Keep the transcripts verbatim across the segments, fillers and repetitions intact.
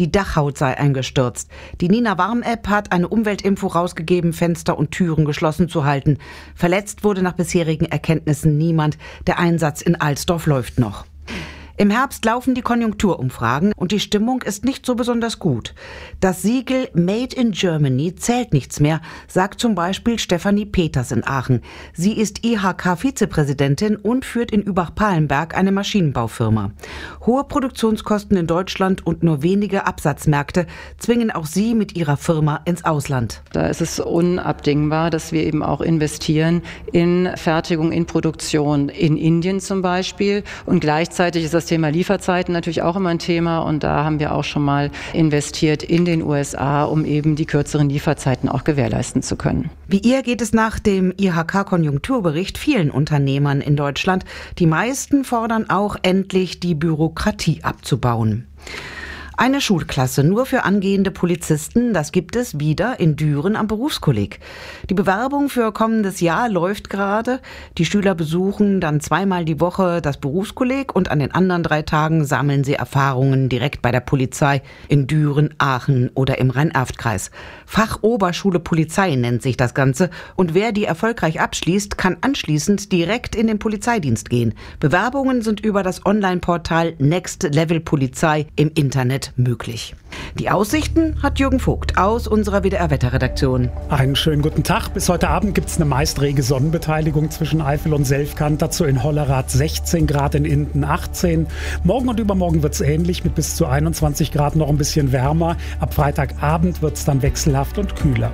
Die Dachhaut sei eingestürzt. Die Nina Warm-App hat eine Umweltinfo rausgegeben, Fenster und Türen geschlossen zu halten. Verletzt wurde nach bisherigen Erkenntnissen niemand. Der Einsatz in Alsdorf läuft noch. Im Herbst laufen die Konjunkturumfragen und die Stimmung ist nicht so besonders gut. Das Siegel Made in Germany zählt nichts mehr, sagt zum Beispiel Stefanie Peters in Aachen. Sie ist I H K-Vizepräsidentin und führt in Übach-Palenberg eine Maschinenbaufirma. Hohe Produktionskosten in Deutschland und nur wenige Absatzmärkte zwingen auch sie mit ihrer Firma ins Ausland. Da ist es unabdingbar, dass wir eben auch investieren in Fertigung, in Produktion in Indien zum Beispiel. Und gleichzeitig ist das Thema Lieferzeiten natürlich auch immer ein Thema und da haben wir auch schon mal investiert in den U S A, um eben die kürzeren Lieferzeiten auch gewährleisten zu können. Wie ihr geht es nach dem I H K-Konjunkturbericht vielen Unternehmern in Deutschland. Die meisten fordern auch endlich, die Bürokratie abzubauen. Eine Schulklasse nur für angehende Polizisten, das gibt es wieder in Düren am Berufskolleg. Die Bewerbung für kommendes Jahr läuft gerade. Die Schüler besuchen dann zweimal die Woche das Berufskolleg und an den anderen drei Tagen sammeln sie Erfahrungen direkt bei der Polizei in Düren, Aachen oder im Rhein-Erft-Kreis. Fachoberschule Polizei nennt sich das Ganze und wer die erfolgreich abschließt, kann anschließend direkt in den Polizeidienst gehen. Bewerbungen sind über das Online-Portal Next Level Polizei im Internet möglich. Die Aussichten hat Jürgen Vogt aus unserer W D R-Wetterredaktion. Einen schönen guten Tag. Bis heute Abend gibt es eine meist rege Sonnenbeteiligung zwischen Eifel und Selfkant. Dazu in Hollerath sechzehn Grad, in Inden achtzehn. Morgen und übermorgen wird es ähnlich mit bis zu einundzwanzig Grad, noch ein bisschen wärmer. Ab Freitagabend wird es dann wechselhaft und kühler.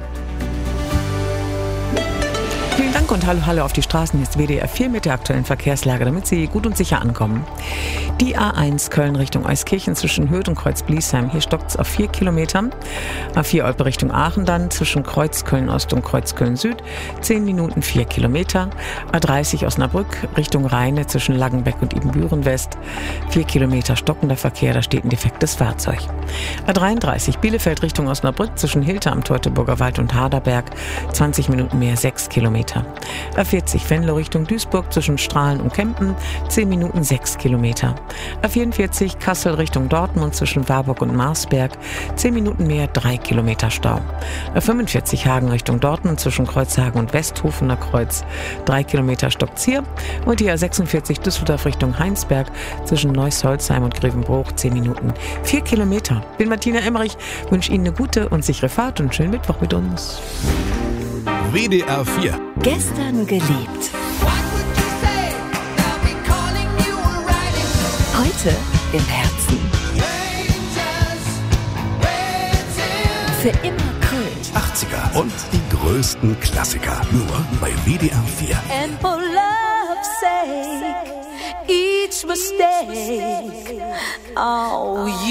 Vielen Dank und hallo, hallo auf die Straßen. Jetzt W D R vier mit der aktuellen Verkehrslage, damit Sie gut und sicher ankommen. Die A eins Köln Richtung Euskirchen zwischen Hürth und Kreuz-Bliesheim. Hier stockt es auf vier Kilometern. A vier Olpe Richtung Aachen dann zwischen Kreuz Köln-Ost und Kreuz Köln-Süd. zehn Minuten, vier Kilometer. A dreißig Osnabrück Richtung Rheine zwischen Langenbeck und Ibbenbüren-West. vier Kilometer stockender Verkehr, da steht ein defektes Fahrzeug. A dreiunddreißig Bielefeld Richtung Osnabrück zwischen Hilter am Teutoburger Wald und Haderberg. zwanzig Minuten mehr, sechs Kilometer. A vierzig Venlo Richtung Duisburg zwischen Strahlen und Kempen, zehn Minuten, sechs Kilometer. A vierundvierzig Kassel Richtung Dortmund zwischen Warburg und Marsberg, zehn Minuten mehr, drei Kilometer Stau. A fünfundvierzig Hagen Richtung Dortmund zwischen Kreuzhagen und Westhofener Kreuz, drei Kilometer stockt's hier. Und die A sechsundvierzig Düsseldorf Richtung Heinsberg zwischen Neuss-Holzheim und Grevenbruch, zehn Minuten, vier Kilometer. Bin Martina Emmerich, wünsche Ihnen eine gute und sichere Fahrt und einen schönen Mittwoch mit uns. W D R vier. Gestern geliebt. Heute im Herzen. Für immer Kult. achtziger und die größten Klassiker. Nur bei W D R vier. And for love's sake, each mistake. Oh,